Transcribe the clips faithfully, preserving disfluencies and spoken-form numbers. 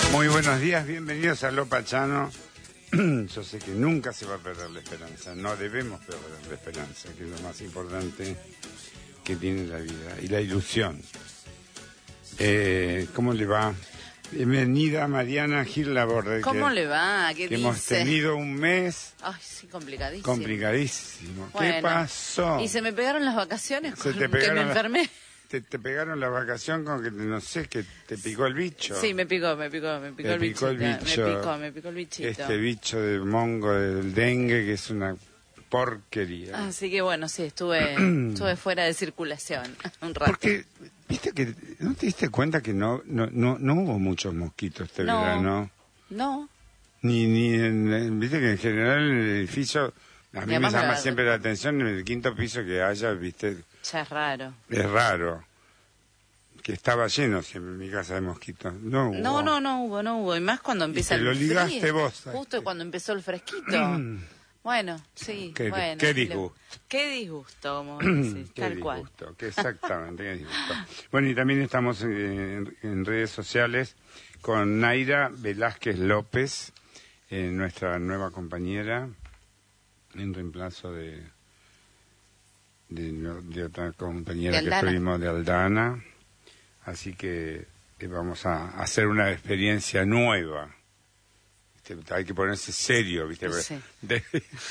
Muy buenos días, bienvenidos a Lo Pachano. Yo sé que nunca se va a perder la esperanza, no debemos perder la esperanza, que es lo más importante que tiene la vida, y la ilusión. Eh, ¿Cómo le va? Bienvenida Mariana Gil Laborde. ¿Cómo que, le va? ¿Qué que dice? hemos tenido un mes Ay, sí, complicadísimo. complicadísimo. Bueno, ¿Qué pasó? Y se me pegaron las vacaciones Se con te que pegaron me la- enfermé. Te, te pegaron la vacación con que, no sé, que te picó el bicho. Sí, me picó, me picó, me picó Te el picó el bichito. bicho. Me picó, me picó el bichito. Este bicho de mongo del dengue, que es una porquería. Así que bueno, sí, estuve, estuve fuera de circulación un rato. Porque, viste que, ¿no te diste cuenta que no no no, no hubo muchos mosquitos este No. verano? No, Ni, ni en, en- viste que en general en el edificio, a mí me además llama la- siempre la atención en el quinto piso que haya, viste, ya es raro. es raro. Que estaba lleno siempre en mi casa de mosquitos. No hubo. No, no, no hubo, no hubo. Y más cuando empieza te el lo ligaste frío. vos, Justo este. cuando empezó el fresquito. Bueno, sí, Qué- bueno. qué sí, le- disgusto. Qué disgusto, como dices, Qué tal cual. disgusto, que exactamente, qué disgusto. Bueno, y también estamos en, en redes sociales con Naira Velázquez López, eh, nuestra nueva compañera, en reemplazo de, de, no- de otra compañera De que Aldana. tuvimos de Aldana. Así que eh, vamos a hacer una experiencia nueva. Viste, hay que ponerse serio, ¿viste? Sí. De-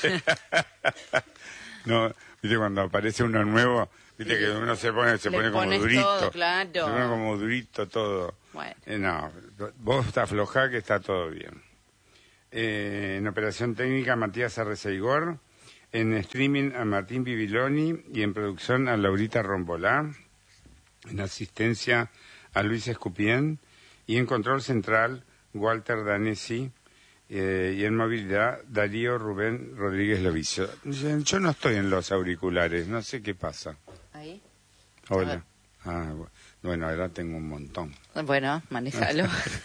no, ¿viste? Cuando aparece uno nuevo, ¿viste? Que uno se pone se Le pone como pones durito. todo, claro. Se pone como durito todo. Bueno. Eh, no, vos estás aflojá que está todo bien. Eh, en operación técnica, Matías Arreceigor. En streaming, a Martín Bibiloni. Y en producción, a Laurita Rombolá. En asistencia, a Luis Escupien. Y en control central, Walter Danesi. Eh, y en movilidad, Darío Rubén Rodríguez Lovicio. Yo, yo no estoy en los auriculares, no sé qué pasa. Ahí. Hola. Ah, bu- bueno, ahora tengo un montón. Bueno, manejalo.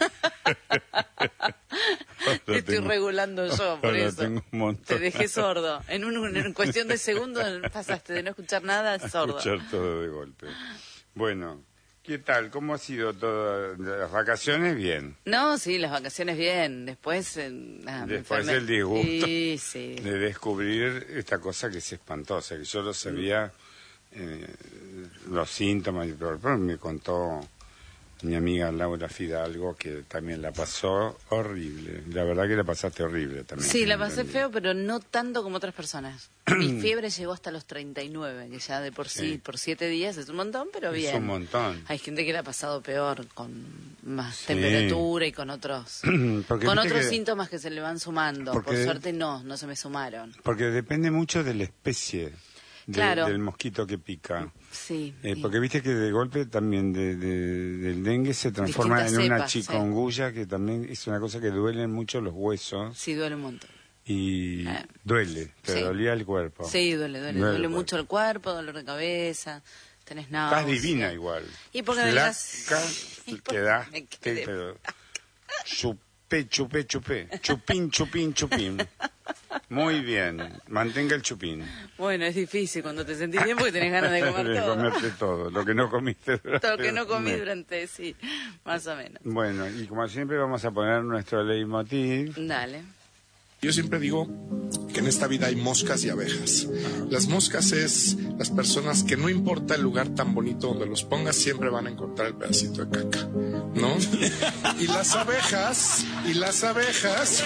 Ahora Estoy tengo- regulando yo, por ahora eso. tengo un montón. Te dejé sordo. En, un, en cuestión de segundos pasaste de no escuchar nada a sordo. Escuchar todo de golpe. Bueno, ¿qué tal? ¿Cómo ha sido todas las vacaciones? Bien. No, sí, las vacaciones bien. Después... eh, nada, me Después enfermé. el disgusto Sí, sí. de descubrir esta cosa que es espantosa, que yo lo sabía, eh, los síntomas, y todo, pero me contó mi amiga Laura Fidalgo, que también la pasó horrible. La verdad que la pasaste horrible también. Sí, la pasé feo, pero no tanto como otras personas. Mi fiebre llegó hasta los treinta y nueve, que ya de por sí, Sí. por siete días es un montón, pero bien. Es un montón. Hay gente que la ha pasado peor, con más Sí. temperatura y con otros Porque con viste otros que- síntomas que se le van sumando. Por Porque- suerte no, no se me sumaron. Porque depende mucho de la especie de- Claro. del mosquito que pica. Sí. Eh, y- porque viste que de golpe también de, de- del dengue se transforma en Distintas una cepas, sí. chikungunya, que también es una cosa que duele mucho los huesos Sí, duele un montón. y Eh. duele, te Sí. dolía el cuerpo. Sí, duele, duele. Duele Duele, el cuerpo. mucho el cuerpo, dolor de cabeza, tenés náuseas. Estás divina igual. Y porque Flaca, además- y porque quedás, me que- quedé pero chupé, chupé, chupé, chupín, chupín, chupín. Muy bien, mantenga el chupín. Bueno, es difícil cuando te sentís bien porque tenés ganas de comer De todo. comerte todo, lo que no comiste durante Todo lo que no comí un mes. durante, sí, más o menos. Bueno, y como siempre vamos a poner nuestro leitmotiv. Dale. Yo siempre digo que en esta vida hay moscas y abejas. Las moscas es las personas que no importa el lugar tan bonito donde los pongas, siempre van a encontrar el pedacito de caca, ¿no? Y las abejas, y las abejas...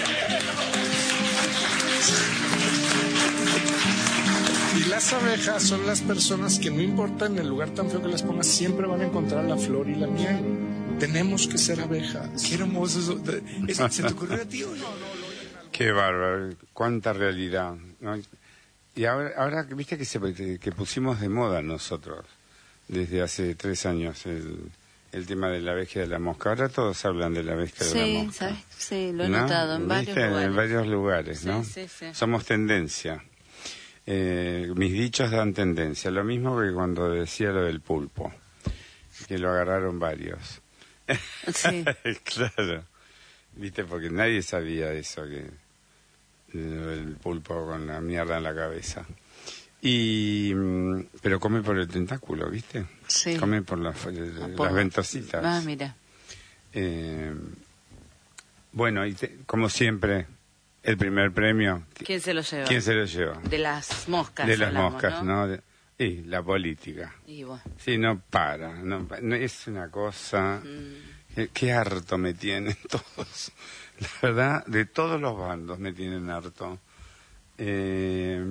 Y las abejas son las personas que no importa en el lugar tan feo que las pongas, siempre van a encontrar la flor y la miel. Tenemos que ser abejas. Qué hermoso eso. ¿Eso ¿Se te ocurrió a ti o no? Qué bárbaro, cuánta realidad, ¿no? Y ahora, ahora viste que, se, que pusimos de moda nosotros, desde hace tres años, el, el tema de la abeja y de la mosca. Ahora todos hablan de la abeja y de la Sí, mosca. ¿sabes? Sí, lo he ¿No? notado en varios ¿Viste? lugares. En varios lugares, Sí, ¿no? sí, sí. Somos tendencia. Eh, mis dichos dan tendencia. Lo mismo que cuando decía lo del pulpo, que lo agarraron varios. Sí. Claro. Viste, porque nadie sabía eso, que el pulpo con la mierda en la cabeza. Y mm, pero come por el tentáculo, ¿viste? Sí. Come por las, Ah, las por- ventositas. Ah, mira. Eh, Bueno, y te, como siempre, el primer premio. ¿Quién se lo lleva? ¿Quién se lo lleva? De las moscas. De las hablamos, moscas, ¿no? ¿no? De, y la política. Y bueno. Sí, no para. No, no, es una cosa... Mm. Qué, qué harto me tienen todos. La verdad, de todos los bandos me tienen harto. Eh,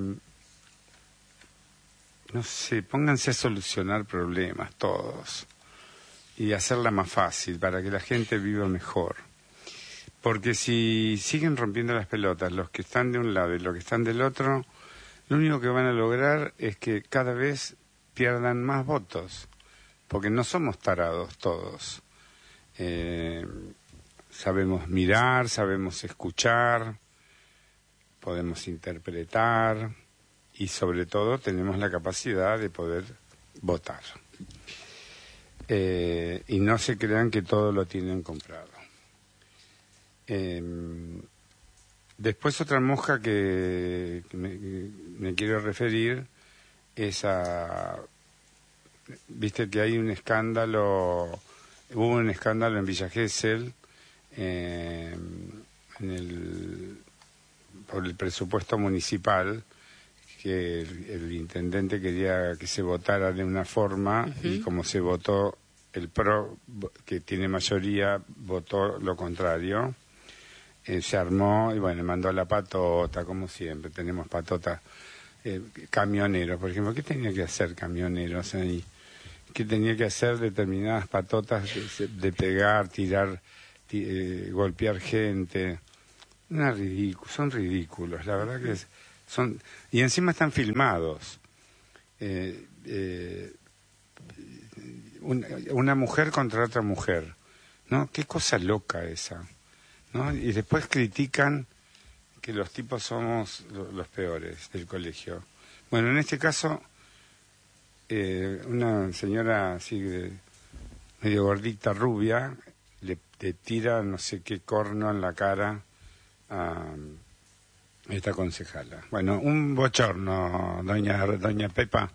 no sé, pónganse a solucionar problemas todos y hacerla más fácil para que la gente viva mejor. Porque si siguen rompiendo las pelotas los que están de un lado y los que están del otro, lo único que van a lograr es que cada vez pierdan más votos, porque no somos tarados todos. Eh, sabemos mirar, sabemos escuchar, podemos interpretar y sobre todo tenemos la capacidad de poder votar. Eh, y no se crean que todo lo tienen comprado. Eh, después otra mosca que, que me, me quiero referir es a... Viste que hay un escándalo, hubo un escándalo en Villa Gesell, eh, en el, por el presupuesto municipal, que el, el intendente quería que se votara de una forma, uh-huh. y como se votó, el PRO, que tiene mayoría, votó lo contrario. Eh, se armó y bueno, mandó a la patota, como siempre, tenemos patotas, eh, camioneros, por ejemplo. ¿Qué tenía que hacer camioneros ahí? ¿Qué tenía que hacer determinadas patotas de, de pegar, tirar, t- eh, golpear gente? Una ridículo, son ridículos, la verdad que es, son... Y encima están filmados. Eh, eh, una, una mujer contra otra mujer, ¿no? Qué cosa loca esa, ¿no? Y después critican que los tipos somos lo, los peores del colegio. Bueno, en este caso, eh, una señora así de, medio gordita, rubia, le, le tira no sé qué corno en la cara a esta concejala. Bueno, un bochorno, doña, doña Pepa.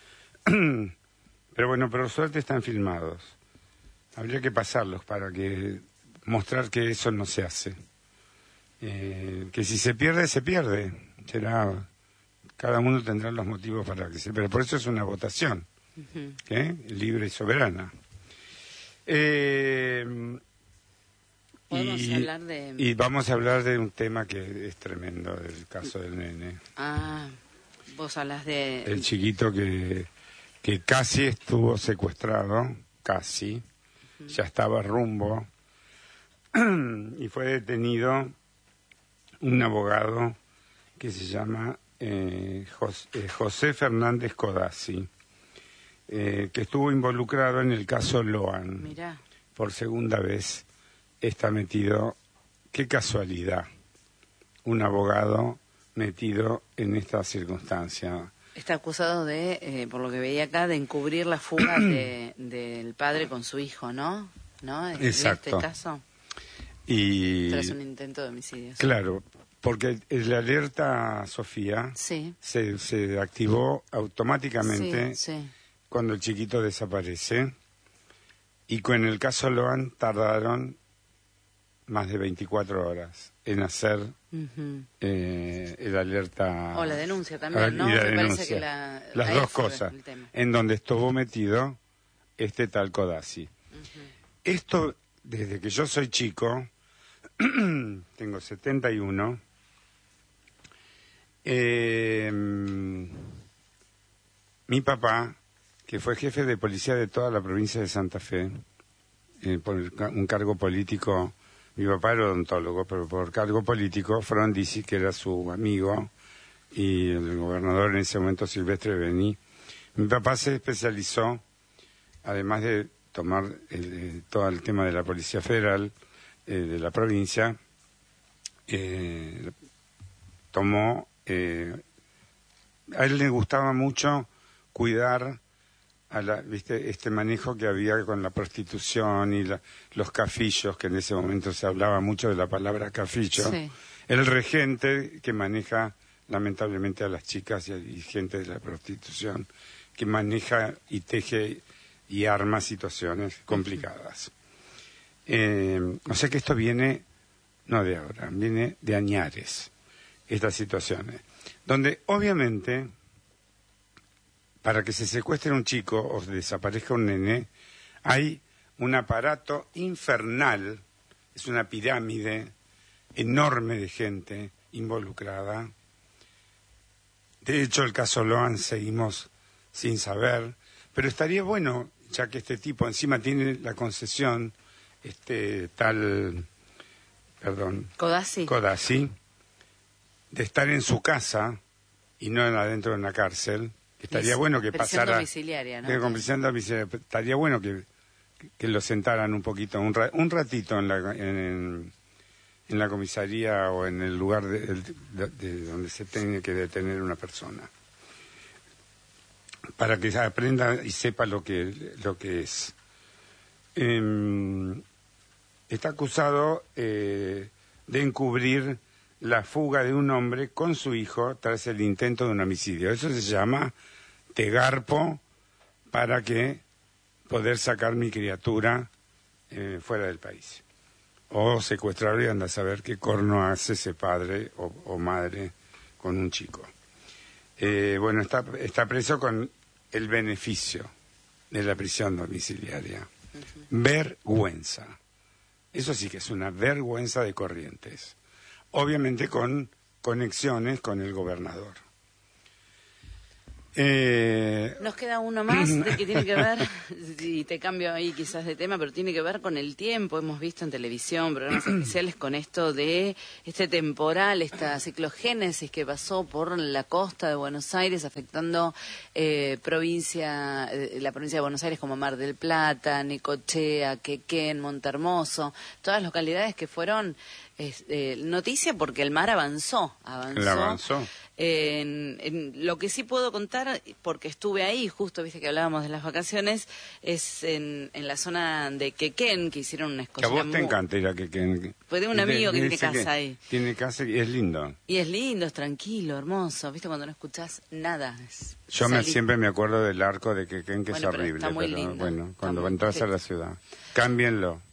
Pero bueno, por suerte están filmados. Habría que pasarlos para que mostrar que eso no se hace. Eh, que si se pierde, se pierde. Será, cada uno tendrá los motivos para que se... Pero por eso es una votación, uh-huh. ¿eh? Libre y soberana. Eh, Podemos y, hablar de... y vamos a hablar de un tema que es tremendo, del caso del nene. Ah, vos hablas de... El chiquito que, que casi estuvo secuestrado, casi, uh-huh. ya estaba rumbo, y fue detenido un abogado que se llama eh, José, eh, José Fernández Codazzi, eh, que estuvo involucrado en el caso Loan. Mirá. Por segunda vez está metido, qué casualidad, un abogado metido en esta circunstancia. Está acusado de, eh, por lo que veía acá, de encubrir la fuga de, del padre con su hijo, ¿no? ¿No? En Exacto. este caso. Y tras un intento de homicidio. Claro, porque el alerta Sofía sí. se, se activó automáticamente sí, sí. cuando el chiquito desaparece, y con el caso Loan tardaron más de veinticuatro horas en hacer uh-huh. eh, el alerta. O la denuncia también, ¿no? Y la Me denuncia. parece que la, Las dos cosas, en donde estuvo metido este tal Codazzi. Uh-huh. Esto, desde que yo soy chico, tengo setenta y uno, eh, mi papá, que fue jefe de policía de toda la provincia de Santa Fe, eh, por un cargo político, mi papá era odontólogo, pero por cargo político, Frondizi, que era su amigo, y el gobernador en ese momento, Silvestre Beni, mi papá se especializó, además de tomar el, todo el tema de la Policía Federal, eh, de la provincia, eh, tomó, eh, a él le gustaba mucho cuidar a la, viste, este manejo que había con la prostitución y la, los cafillos, que en ese momento se hablaba mucho de la palabra cafillo. Sí. El regente que maneja lamentablemente a las chicas y, y gente de la prostitución, que maneja y teje y arma situaciones complicadas. Eh, o sea que esto viene no de ahora, viene de añares, estas situaciones, donde obviamente para que se secuestre un chico o desaparezca un nene, hay un aparato infernal, es una pirámide enorme de gente involucrada. De hecho, el caso Loan seguimos sin saber, pero estaría bueno, ya que este tipo encima tiene la concesión, este tal, perdón, Codazzi, Codazzi, de estar en su casa y no adentro de una cárcel. Estaría Es bueno que prisión pasara... domiciliaria, ¿no? Que con prisión domiciliaria. Estaría bueno que, que lo sentaran un poquito, un, ra, un ratito en la, en, en la comisaría o en el lugar de, de, de donde se tiene que detener una persona. Para que aprenda y sepa lo que, lo que es. Eh, está acusado eh, de encubrir la fuga de un hombre con su hijo tras el intento de un homicidio. Eso se llama te garpo para que poder sacar mi criatura eh, fuera del país. O secuestrarlo y anda a saber qué corno hace ese padre o, o madre con un chico. Eh, bueno, está, está preso con el beneficio de la prisión domiciliaria. Uh-huh. Vergüenza. Eso sí que es una vergüenza de Corrientes. Obviamente con conexiones con el gobernador. Eh... Nos queda uno más de que tiene que ver, y te cambio ahí quizás de tema, pero tiene que ver con el tiempo. Hemos visto en televisión programas especiales con esto de este temporal, esta ciclogénesis que pasó por la costa de Buenos Aires, afectando eh, provincia, eh, la provincia de Buenos Aires como Mar del Plata, Necochea, Quequén, Montehermoso, todas localidades que fueron es, eh, noticia porque el mar avanzó, avanzó. avanzó. En, en lo que sí puedo contar, porque estuve ahí, justo viste que hablábamos de las vacaciones, es en, en la zona de Quequén, que hicieron una escollera. Que a vos te muy... encanta ir a Quequén. Pues tengo un amigo que tiene casa que ahí. Tiene casa y es lindo. Y es lindo, es tranquilo, hermoso. Viste cuando no escuchás nada. Es Yo me, siempre me acuerdo del arco de Quequén, que bueno, es horrible. Está muy pero lindo. Bueno, cuando está entras muy... a la ciudad. Cámbienlo.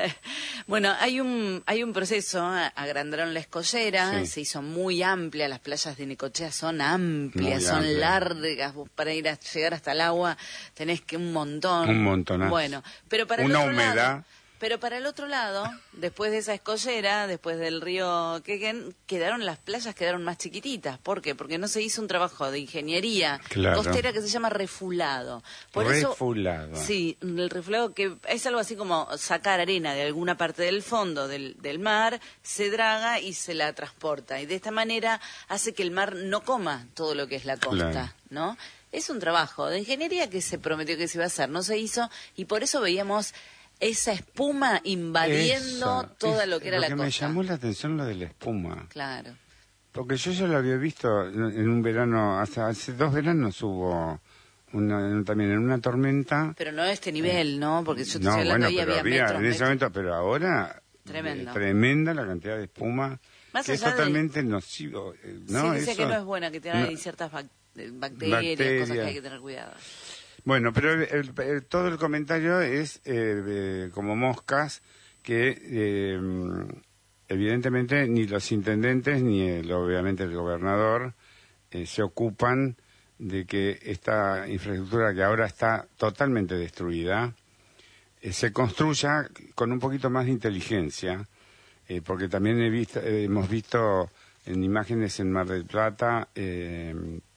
Bueno, hay un hay un proceso, agrandaron la escollera, sí. Se hizo muy amplia, las playas de Necochea son amplias, muy son amplia. largas, vos para ir a llegar hasta el agua tenés que un montón. Un montonazo. Bueno, pero para Una el otro humedad. lado, pero para el otro lado, después de esa escollera, después del río Quequén, quedaron las playas quedaron más chiquititas. ¿Por qué? Porque no se hizo un trabajo de ingeniería claro. costera que se llama refulado. Por refulado. Eso, sí, el refulado que es algo así como sacar arena de alguna parte del fondo del, del mar, se draga y se la transporta. Y de esta manera hace que el mar no coma todo lo que es la costa, claro. ¿no? Es un trabajo de ingeniería que se prometió que se iba a hacer, no se hizo, y por eso veíamos esa espuma invadiendo Eso, toda es, lo que era lo la que costa. me llamó la atención lo de la espuma. Claro. Porque yo ya lo había visto en un verano, hasta hace dos veranos hubo una, también en una tormenta. Pero no a este nivel, eh, ¿no? Porque yo te no, estoy hablando bueno, ahí pero había había metros, en ese metros. momento, pero ahora Tremendo. Eh, tremenda la cantidad de espuma. Más que es allá totalmente de... nocivo, ¿no? Sí, dice Eso, que no es buena, que tiene no, ciertas bac bacterias, bacteria. cosas que hay que tener cuidado. Bueno, pero el, el, el, todo el comentario es eh, eh, como moscas que eh, evidentemente ni los intendentes ni el, obviamente el gobernador eh, se ocupan de que esta infraestructura que ahora está totalmente destruida eh, se construya con un poquito más de inteligencia, eh, porque también he visto, eh, hemos visto en imágenes en Mar del Plata eh,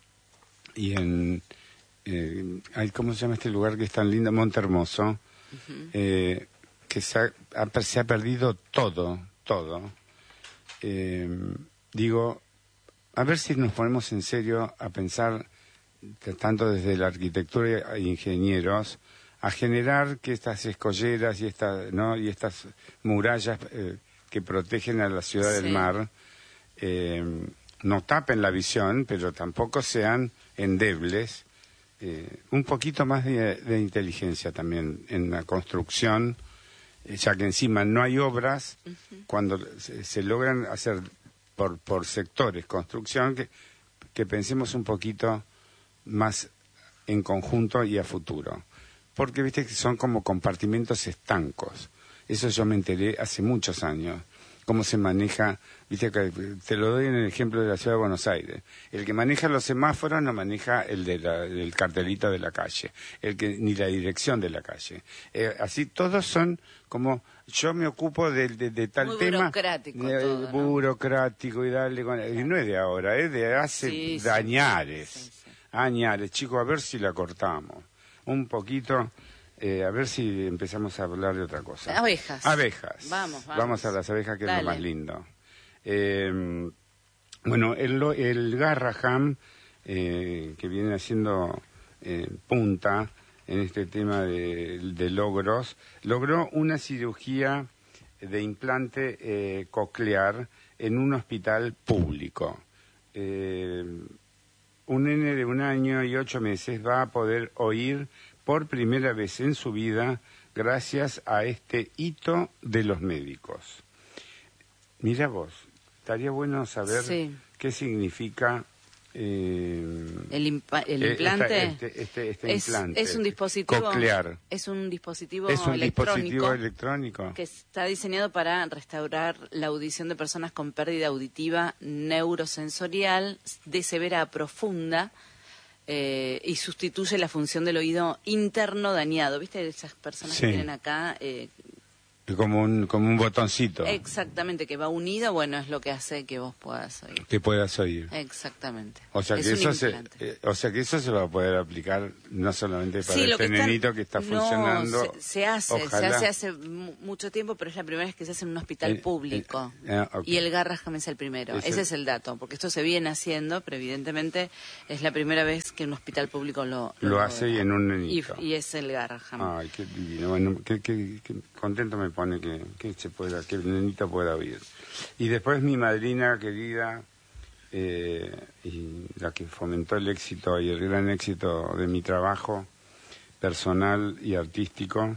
y en... Eh, ¿cómo se llama este lugar que es tan lindo? Montehermoso, uh-huh. eh, que se ha, ha, se ha perdido todo, todo. Eh, digo, a ver si nos ponemos en serio a pensar, tanto desde la arquitectura e ingenieros, a generar que estas escolleras y, esta, ¿no? y estas murallas eh, que protegen a la ciudad sí. del mar eh, no tapen la visión, pero tampoco sean endebles. Eh, un poquito más de, de inteligencia también en la construcción, eh, ya que encima no hay obras, uh-huh. cuando se, se logran hacer por, por sectores construcción, que, que pensemos un poquito más en conjunto y a futuro. Porque viste que son como compartimentos estancos. Eso yo me enteré hace muchos años. cómo se maneja, viste que te lo doy en el ejemplo de la ciudad de Buenos Aires. El que maneja los semáforos no maneja el de la, el cartelito de la calle, el que ni la dirección de la calle. Eh, así todos son como yo me ocupo de, de, de tal Muy tema. burocrático eh, todo, ¿no? Burocrático y darle con, y no es de ahora, es de hace Sí, sí, dañares. sí, sí. Añares, chicos, a ver si la cortamos. Un poquito, eh, a ver si empezamos a hablar de otra cosa. Abejas. Abejas. Vamos, vamos. Vamos a las abejas, que Dale. es lo más lindo. Eh, bueno, el, el Garraham, eh, que viene haciendo eh, punta en este tema de, de logros, logró una cirugía de implante eh, coclear en un hospital público. Eh, un nene de un año y ocho meses va a poder oír por primera vez en su vida gracias a este hito de los médicos. Mira vos, estaría bueno saber Sí. qué significa eh, El, impa- el eh, implante, esta- este, este, este es, implante es un dispositivo coclear. es un dispositivo Es un electrónico dispositivo electrónico. que está diseñado para restaurar la audición de personas con pérdida auditiva neurosensorial de severa a profunda, eh, y sustituye la función del oído interno dañado. ¿Viste esas personas Sí. que tienen acá? Eh, Como un, como un botoncito exactamente, que va unido, bueno, es lo que hace que vos puedas oír. que puedas oír. Exactamente. O sea, Es que un eso se, implante. eh, o sea que eso se va a poder aplicar no solamente para Sí, lo este que están- nenito que está no, funcionando. se, se hace, se Ojalá. hace hace mu- mucho tiempo, pero es la primera vez que se hace en un hospital Eh, eh, público. ah, ok. Y el Garraham es el primero. Es Ese el- es el dato, porque esto se viene haciendo, pero evidentemente es la primera vez que un hospital público lo Lo logra. hace y en un nenito. Y, y es el Garraham. Ay, qué divino. Bueno, qué, qué- qué contento me pone que, que se pueda, que el nenito pueda oír. Y después mi madrina querida, eh, y la que fomentó el éxito y el gran éxito de mi trabajo personal y artístico,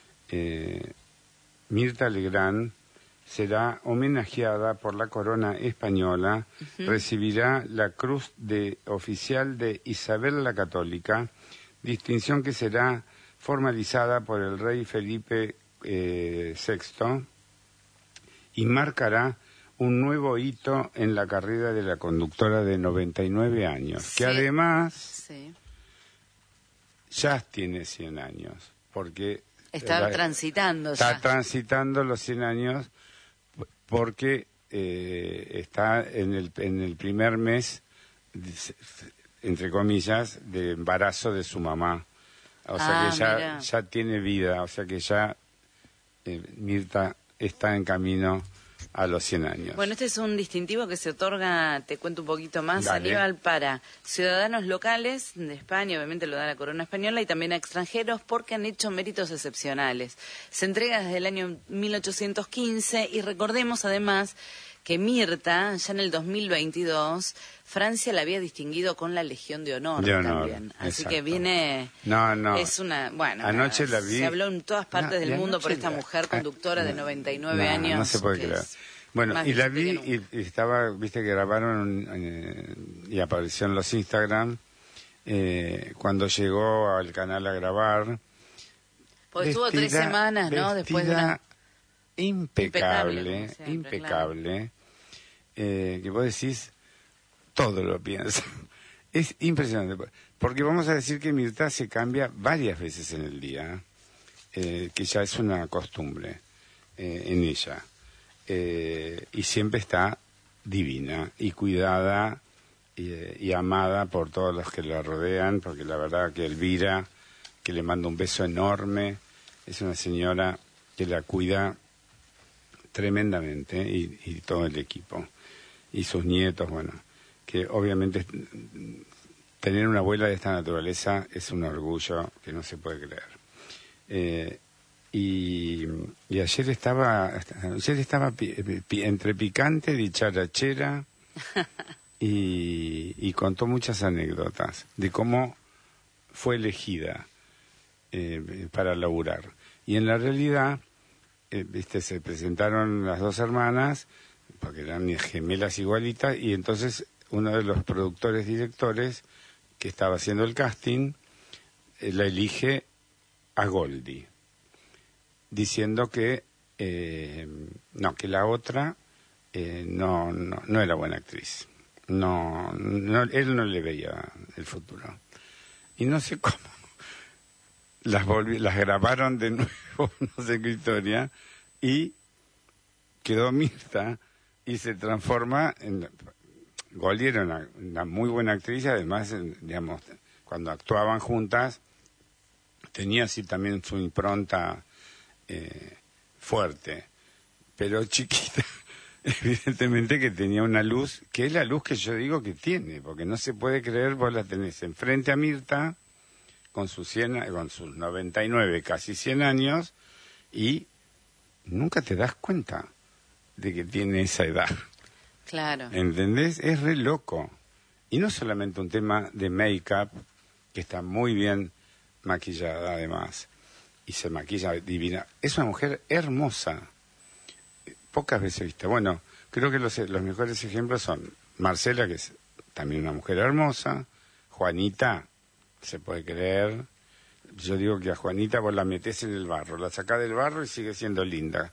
eh, Mirta Legrand, será homenajeada por la corona española, recibirá la Cruz de Oficial de Isabel la Católica, distinción que será formalizada por el rey Felipe eh, sexto y marcará un nuevo hito en la carrera de la conductora de noventa y nueve años, Sí. que además Sí. ya tiene cien años, porque Está la- transitando está ya. transitando los cien años porque eh, está en el, en el primer mes, dice, entre comillas, de embarazo de su mamá. O sea Ah, que ya, mira. ya tiene vida, o sea que ya eh, Mirta está en camino a los cien años. Bueno, este es un distintivo que se otorga, te cuento un poquito más, Dale. Aníbal, para ciudadanos locales de España, obviamente lo da la corona española, y también a extranjeros porque han hecho méritos excepcionales. Se entrega desde el año mil ochocientos quince y recordemos además que Mirta, ya en el dos mil veintidós, Francia la había distinguido con la Legión de Honor, De honor, también. Así exacto. que viene... No, no. Es una... Bueno, Anoche nada, la vi. se habló en todas partes No, del y mundo por anoche esta la- mujer conductora de no, noventa y nueve no, años. No se puede que creer. es Bueno, más y la vigente vi que nunca. y, y estaba, viste que grabaron eh, y apareció en los Instagram eh, cuando llegó al canal a grabar. Porque estuvo tres Vestida- semanas, ¿no? Después de una... impecable, Impecable, como siempre, impecable, eh, que vos decís, todo lo piensa. Es impresionante, porque vamos a decir que Mirta se cambia varias veces en el día, eh, que ya es una costumbre eh, en ella, eh, y siempre está divina y cuidada y, eh, y amada por todos los que la rodean, porque la verdad que Elvira, que le mando un beso enorme, es una señora que la cuida tremendamente, y, y todo el equipo, y sus nietos, bueno, que obviamente tener una abuela de esta naturaleza es un orgullo que no se puede creer. Eh, y, y ayer estaba, ayer estaba pi- pi- entre picante, dicharachera, y, y contó muchas anécdotas de cómo fue elegida eh, para laburar. Y en la realidad, eh, viste, se presentaron las dos hermanas, porque eran gemelas igualitas, y entonces uno de los productores directores que estaba haciendo el casting eh, la elige a Goldie, diciendo que eh, no, que la otra eh, no, no, no era buena actriz. No, no, él no le veía el futuro. Y no sé cómo. Las volví, las grabaron de nuevo, no sé qué historia, y quedó Mirta y se transforma en... Goldie era una, una muy buena actriz, además, digamos, cuando actuaban juntas, tenía así también su impronta eh, fuerte, pero chiquita, evidentemente que tenía una luz, que es la luz que yo digo que tiene, porque no se puede creer, vos la tenés enfrente a Mirta, con sus, cien, con sus noventa y nueve, casi cien años, y nunca te das cuenta de que tiene esa edad. Claro. ¿Entendés? Es re loco. Y no solamente un tema de make-up, que está muy bien maquillada además, y se maquilla divina. Es una mujer hermosa, pocas veces vista. Bueno, creo que los, los mejores ejemplos son Marcela, que es también una mujer hermosa, Juanita, se puede creer. Yo digo que a Juanita vos la metés en el barro, la sacás del barro y sigue siendo linda.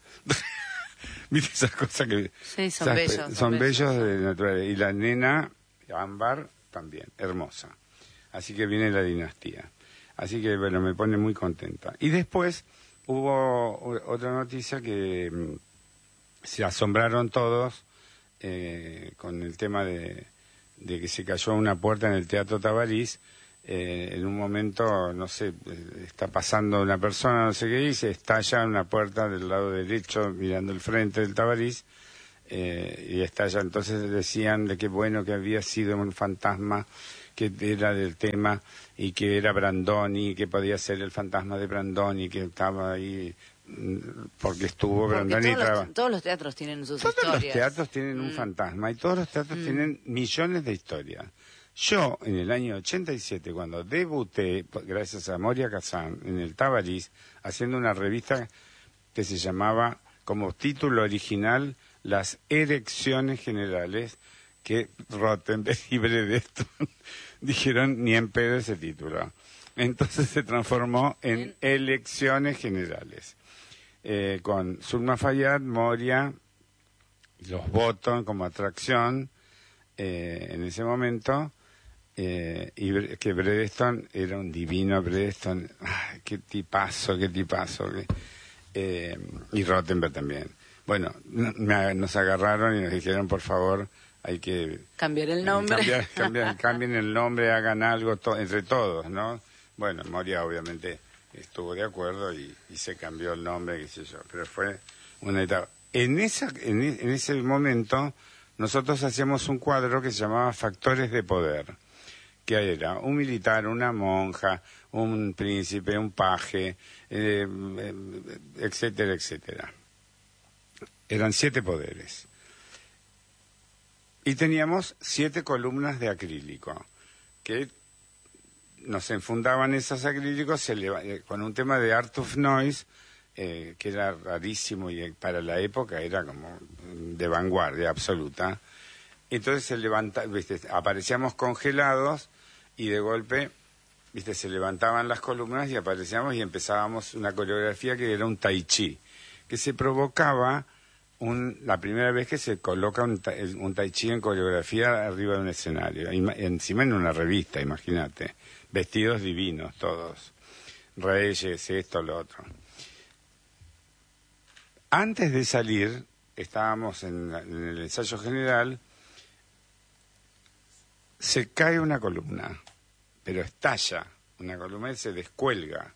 ¿Viste esas cosas que... Sí, son esas, bellos. Son, son bellos, bellos de naturaleza. Y la nena, Ámbar, también, hermosa. Así que viene la dinastía. Así que, bueno, me pone muy contenta. Y después hubo otra noticia que mm, se asombraron todos eh, con el tema de, de que se cayó una puerta en el Teatro Tabarís. Eh, en un momento, no sé, está pasando una persona, no sé qué, y se estalla una puerta del lado derecho, mirando el frente del Tabarís, eh, y estalla. Entonces decían de qué bueno que había sido un fantasma, que era del tema, y que era Brandoni, que podía ser el fantasma de Brandoni, que estaba ahí, porque estuvo porque Brandoni. Todos, traba... los, todos los teatros tienen sus todos historias. Todos los teatros tienen un mm. fantasma, y todos los teatros mm. tienen millones de historias. Yo, en el año ochenta y siete, cuando debuté, gracias a Moria Kazan, en el Tabarís, haciendo una revista que se llamaba, como título original, Las Erecciones Generales, que Rottenberg y Bredeston dijeron ni en pedo ese título. Entonces se transformó en Elecciones Generales, eh, con Zulma Fayad, Moria, los Botton como atracción eh, en ese momento. Eh, y que Bredeston era un divino Bredeston, ay, qué tipazo, qué tipazo, qué, eh, y Rottenberg también. Bueno, me, nos agarraron y nos dijeron, por favor, hay que cambiar el nombre, cambiar, cambiar, cambien el nombre, hagan algo to, entre todos, ¿no? Bueno, Moria obviamente estuvo de acuerdo y, y se cambió el nombre, qué sé yo, pero fue una etapa. En esa, en, en ese momento nosotros hacíamos un cuadro que se llamaba Factores de Poder, que era un militar, una monja, un príncipe, un paje, eh, etcétera, etcétera. Eran siete poderes. Y teníamos siete columnas de acrílico, que nos enfundaban esos acrílicos se le, con un tema de Art of Noise, eh, que era rarísimo y para la época era como de vanguardia absoluta. Entonces se levanta, ¿viste? Aparecíamos congelados y de golpe, viste, se levantaban las columnas y aparecíamos y empezábamos una coreografía que era un tai chi, que se provocaba un, la primera vez que se coloca un, un tai chi en coreografía arriba de un escenario, encima en una revista, imagínate, vestidos divinos todos, reyes, esto, lo otro. Antes de salir, estábamos en, en el ensayo general, se cae una columna, pero estalla una columna y se descuelga.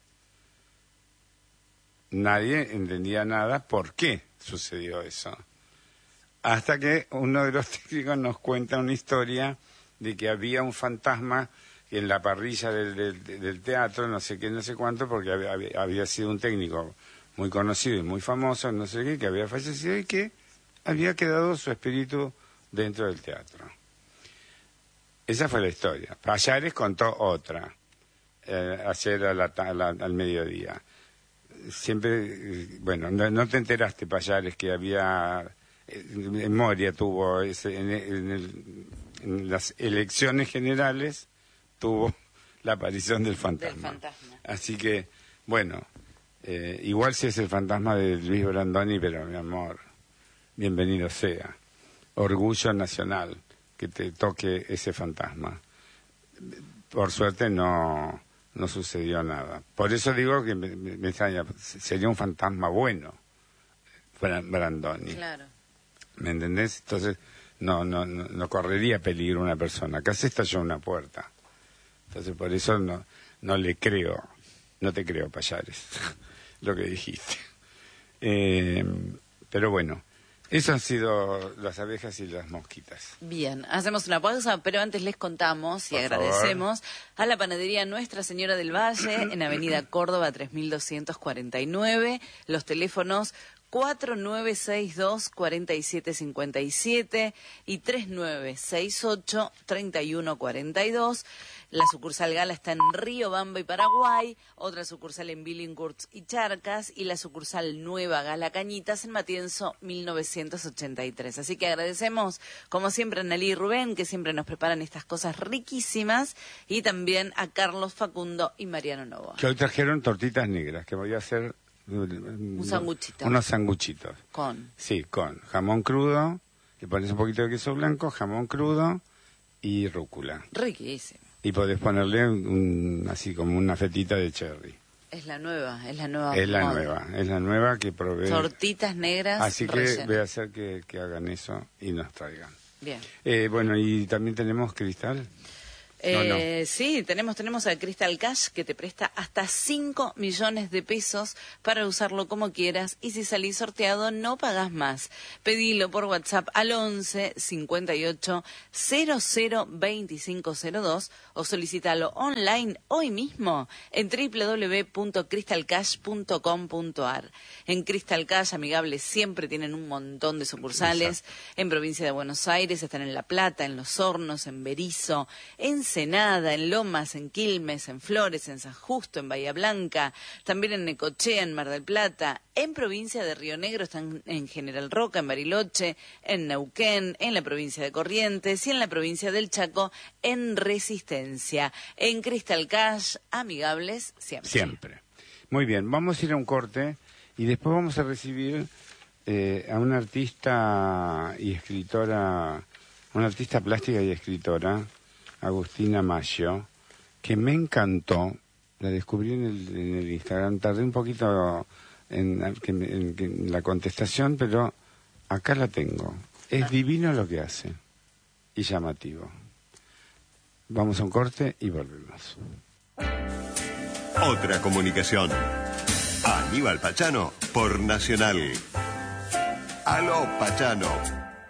Nadie entendía nada por qué sucedió eso. Hasta que uno de los técnicos nos cuenta una historia de que había un fantasma en la parrilla del, del, del teatro, no sé qué, no sé cuánto, porque había, había sido un técnico muy conocido y muy famoso, no sé qué, que había fallecido y que había quedado su espíritu dentro del teatro. Esa fue la historia. Pallares contó otra, eh, ayer a la, a la, al mediodía. Siempre, bueno, no, no te enteraste, Pallares, que había, eh, Moria tuvo, ese, en, en, el, en las elecciones generales, tuvo la aparición del fantasma. Del fantasma. Así que, bueno, eh, igual si es el fantasma de Luis Brandoni, pero mi amor, bienvenido sea. Orgullo nacional que te toque ese fantasma. Por suerte no, no sucedió nada. Por eso digo que me, me extraña, sería un fantasma bueno, Brandoni. Claro. ¿Me entendés? Entonces no, no, no, no correría peligro una persona. Acá se estalló una puerta. Entonces por eso no, no le creo, no te creo, Payares, lo que dijiste. Eh, pero bueno, eso han sido las abejas y las mosquitas. Bien, hacemos una pausa, pero antes les contamos y Por agradecemos a la panadería Nuestra Señora del Valle en Avenida Córdoba tres mil doscientos cuarenta y nueve, los teléfonos cuatro nueve seis dos, cuatro siete cinco siete y tres nueve seis ocho, tres uno cuatro dos. La sucursal Gala está en Riobamba y Paraguay, otra sucursal en Billinghurst y Charcas, y la sucursal Nueva Gala Cañitas en Matienzo mil novecientos ochenta y tres. Así que agradecemos, como siempre, a Nelly y Rubén, que siempre nos preparan estas cosas riquísimas, y también a Carlos, Facundo y Mariano Novoa. Que hoy trajeron tortitas negras, que voy a hacer... Un sanguchito. Unos sanguchitos. Con. Sí, con jamón crudo, le pones un poquito de queso blanco, jamón crudo y rúcula. Riquísimo. Y podés ponerle un, así como una fetita de cherry. Es la nueva, es la nueva. Es la moda. nueva, es la nueva que probé. Tortitas negras. Así que rellenas. voy a hacer que, que hagan eso y nos traigan. Bien. Eh, bueno, y también tenemos cristal. Eh, no. Sí, tenemos tenemos a Crystal Cash, que te presta hasta cinco millones de pesos para usarlo como quieras, y si salís sorteado no pagás más. Pedilo por WhatsApp al once cincuenta y ocho cero cero veinticinco cero dos o solicítalo online hoy mismo en doble u doble u doble u punto crystal cash punto com punto a r. En Crystal Cash, amigables, siempre tienen un montón de sucursales. Exacto. En provincia de Buenos Aires están en La Plata, en Los Hornos, en Berizo, en Ensenada, en Lomas, en Quilmes, en Flores, en San Justo, en Bahía Blanca, también en Necochea, en Mar del Plata. En provincia de Río Negro están en General Roca, en Bariloche, en Neuquén, en la provincia de Corrientes y en la provincia del Chaco, en Resistencia. En Crystal Cash, amigables siempre. Siempre. Muy bien, vamos a ir a un corte y después vamos a recibir eh, a una artista y escritora, una artista plástica y escritora, Agustina Maggio, que me encantó. La descubrí en el, en el Instagram. Tardé un poquito en, en, en, en la contestación, pero acá la tengo. Es divino lo que hace y llamativo. Vamos a un corte y volvemos. Otra comunicación. Aníbal Pachano por Nacional. Aló, Pachano.